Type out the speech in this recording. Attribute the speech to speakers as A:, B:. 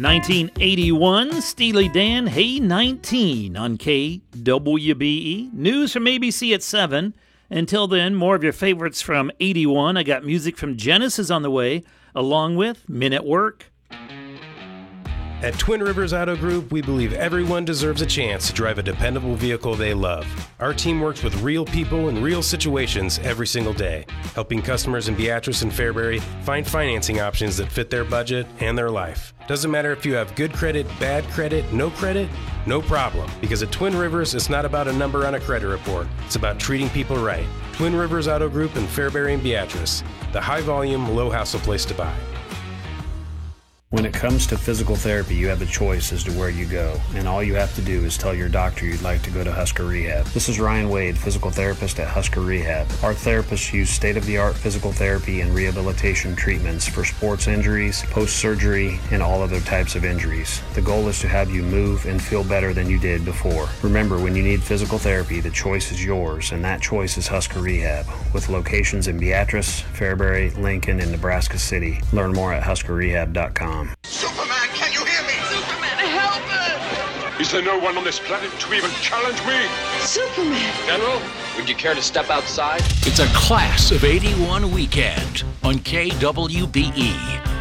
A: 1981, Steely Dan, Hey 19 on KWBE. News from ABC at 7. Until then, more of your favorites from 81. I got music from Genesis on the way, along with Men at Work.
B: At Twin Rivers Auto Group, we believe everyone deserves a chance to drive a dependable vehicle they love. Our team works with real people in real situations every single day, helping customers in Beatrice and Fairbury find financing options that fit their budget and their life. Doesn't matter if you have good credit, bad credit, no problem. Because at Twin Rivers, it's not about a number on a credit report. It's about treating people right. Twin Rivers Auto Group in Fairbury and Beatrice, the high-volume, low-hassle place to buy.
C: When it comes to physical therapy, you have a choice as to where you go, and all you have to do is tell your doctor you'd like to go to Husker Rehab. This is Ryan Wade, physical therapist at Husker Rehab. Our therapists use state-of-the-art physical therapy and rehabilitation treatments for sports injuries, post-surgery, and all other types of injuries. The goal is to have you move and feel better than you did before. Remember, when you need physical therapy, the choice is yours, and that choice is Husker Rehab, with locations in Beatrice, Fairbury, Lincoln, and Nebraska City. Learn more at huskerrehab.com.
D: Superman, can you hear me?
E: Superman, help us!
F: Is there no one on this planet to even challenge me?
E: Superman!
G: General, would you care to step outside?
H: It's a Class of 81 weekend on KWBE.